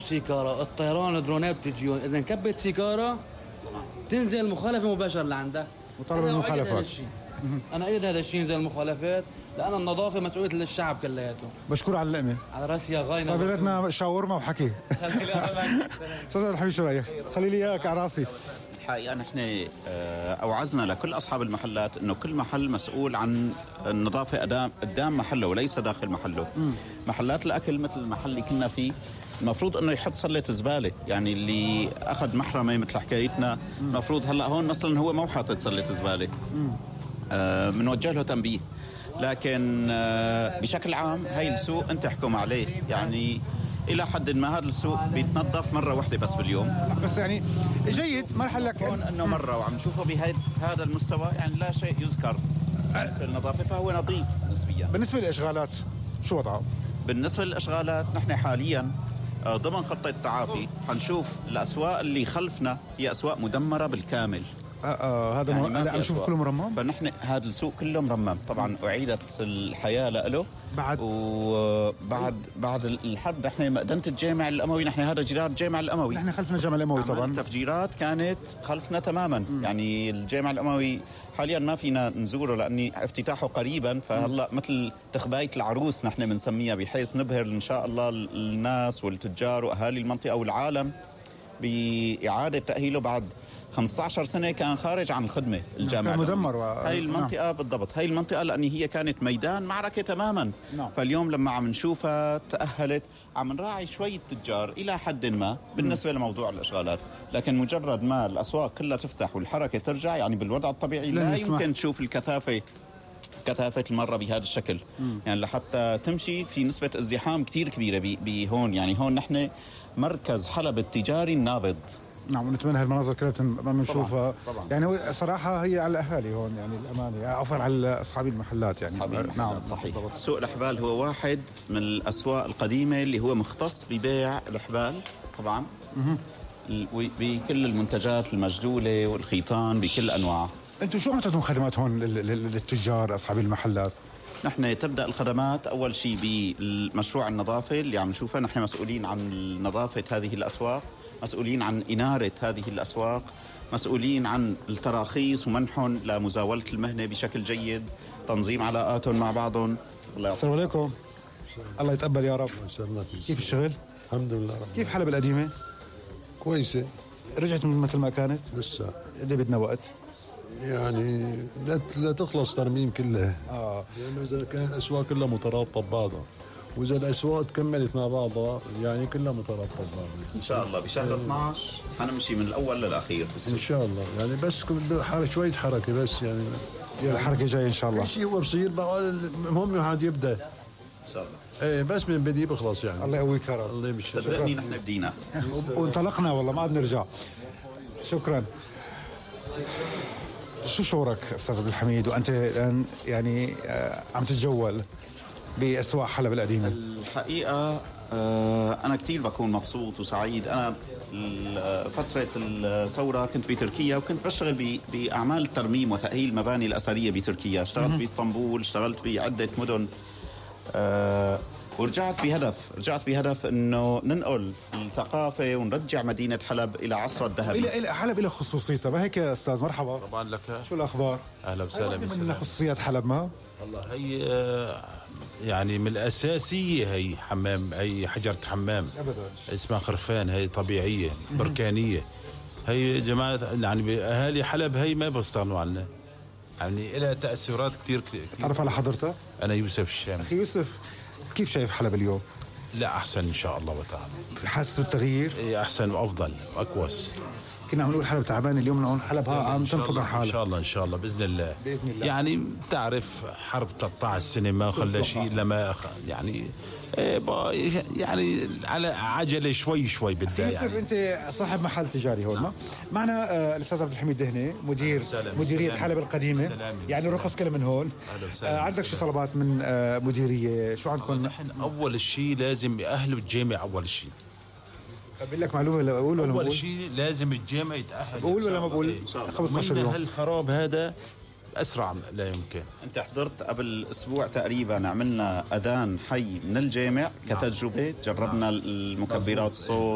سيجاره، الطيران الدرونات بتجيون، اذا انكبت سيجاره تنزل المخالفه مباشره لعندك. مطالبه المخالفات. انا ايد هذا الشيء ينزل المخالفات، لان النظافه مسؤوليه للشعب كلياته. مشكور على اللقمه. على راسي يا غاينا. قابلتنا شاورما وحكي. استاذ الحبيب شو رايك؟ خلي لي اياك على راسي. الحقيقة نحن أوعزنا لكل أصحاب المحلات أنه كل محل مسؤول عن النظافة قدام محله وليس داخل محله. محلات الأكل مثل المحل اللي كنا فيه المفروض أنه يحط سلة زبالة، يعني اللي أخذ محرمة مثل حكايتنا المفروض هلأ هون مثلا هو مو حاطط سلة زبالة، منوجه له تنبيه. لكن بشكل عام هاي السوق أنت احكم عليه، يعني إلى حد ما هذا السوق بيتنظف مرة واحدة بس باليوم. بس يعني جيد مرحل لك أنه مرة وعم نشوفه بهذا المستوى، يعني لا شيء يذكر بالنسبة للنظافة، فهو نظيف نسبيا. بالنسبة للإشغالات شو وضعه؟ بالنسبة للإشغالات نحن حاليا ضمن خطة التعافي حنشوف الأسواق اللي خلفنا هي أسواق مدمرة بالكامل. هذا يعني أنا عم شوف كله مرمم. فنحن هذا السوق كله مرمم طبعا. أعيدت الحياة له بعد الحرب. نحن مأدنة الجامع الأموي، نحن هذا جدار الجامع الأموي، نحن خلفنا الجامع الأموي طبعا. التفجيرات كانت خلفنا تماما. يعني الجامع الأموي حاليا ما فينا نزوره لأني افتتاحه قريبا، فهلا مثل تخباية العروس نحن بنسميها، بحيث نبهر إن شاء الله الناس والتجار وأهالي المنطقة والعالم بإعادة تأهيله. بعد 15 سنة كان خارج عن الخدمة الجامعة، كان مدمر هاي المنطقة بالضبط. هاي المنطقة لأن هي كانت ميدان معركة تماما. فاليوم لما عم نشوفها تأهلت، عم نراعي شوية تجار إلى حد ما بالنسبة لموضوع الإشغالات، لكن مجرد ما الأسواق كلها تفتح والحركة ترجع، يعني بالوضع الطبيعي لا يمكن تشوف كثافة المرة بهذا الشكل. يعني لحتى تمشي في نسبة ازدحام كتير كبيرة بهون. يعني هون نحن مركز حلب التجاري النابض. نعم، ونتمنى هالمناظر كلها بنشوفها. يعني صراحة هي على الأهالي هون، يعني الأمانة، عفوا على أصحاب المحلات. يعني نعم صحيح. سوق الأحبال هو واحد من الأسواق القديمة اللي هو مختص ببيع الأحبال طبعا، بكل المنتجات المجدولة والخيطان بكل أنواعها. أنتوا شو عم تعطون خدمات هون للتجار أصحاب المحلات؟ نحن تبدأ الخدمات أول شيء بالمشروع النظافة اللي عم نشوفها. نحن مسؤولين عن نظافة هذه الأسواق، مسؤولين عن إنارة هذه الأسواق، مسؤولين عن التراخيص ومنحهم لمزاولة المهنة بشكل جيد، تنظيم علاقاتهم مع بعضهم. السلام عليكم. الله يتقبل يا رب. كيف الشغل؟ الحمد لله. كيف حلب القديمة؟ كويسة. رجعت مثل ما كانت؟ لسه. قد بدنا وقت؟ يعني لا تخلص ترميم كلها. لأنه إذا كانت الأسواق كلها مترابطة ببعضها، وإذا الأسواق تكملت مع بعضها يعني كلها مترابطة ببعضها. إن شاء الله بشهر 12 حنمشي من الأول للأخير إن شاء الله. يعني بس شوية حركة بس، يعني الحركة جاية إن شاء الله. في شيء هو بصير بقى، المهم واحد يبدأ إن شاء الله. ايه بس من بدي بخلص يعني. الله يقويك يا رب. الله يمشي. صدقني نحن بدينا وانطلقنا والله ما عاد نرجع. شكرا. شو شعورك أستاذ عبد الحميد وأنت الآن يعني عم تتجول بأسواق حلب القديمة؟ الحقيقة أنا كتير بكون مبسوط وسعيد. أنا فترة الثورة كنت بتركيا، وكنت بشتغل بأعمال ترميم وتأهيل مباني الأثرية بتركيا. اشتغلت بإسطنبول، اشتغلت بعدة مدن، ورجعت بهدف انه ننقل الثقافه ونرجع مدينه حلب الى عصر الذهبي. الى حلب الى خصوصيتها، ما هيك يا استاذ؟ مرحبا. طبعا لك. شو الاخبار؟ اهلا وسهلا. من خصوصيات حلب ما والله هي يعني من الاساسيه، هي حمام، هي حجره حمام ابدا اسمها خرفان، هي طبيعيه بركانيه. هي جماعه يعني اهالي حلب هي ما بيستغنوا عنها، يعني لها تاثيرات كثير. تعرف على حضرتك؟ انا يوسف الشام. اخي يوسف، كيف شايف حلب اليوم؟ لا احسن ان شاء الله وتعالى. حاسس بالتغيير؟ ايه احسن وافضل واكوس. كنا عم نقول حلب تعبان، اليوم نقول حلب عم تنفض حالها. ان شاء الله باذن الله. باذن الله. يعني تعرف حرب 13 سنه ما خلى شيء الا ما يعني يعني على عجله شوي بدها. يوسف يعني. انت صاحب محل تجاري هون. نعم. معنا الاستاذ عبد الحميد دهني، مديريه حلب القديمه. يعني الرخص كله من هون. عندك شي طلبات من مديريه؟ شو عندكم؟ نحن اول شيء لازم يأهلوا الجامع. اول شيء بقول لك معلومه، ولا اقول ولا ما اول شيء لازم الجامع يتأهل. بقول ولا ما بقول؟ 15 يوم. هالخراب هذا أسرع لا يمكن. أنت حضرت قبل أسبوع تقريبا عملنا أذان حي من الجامع كتجربة. جربنا المكبرات الصوت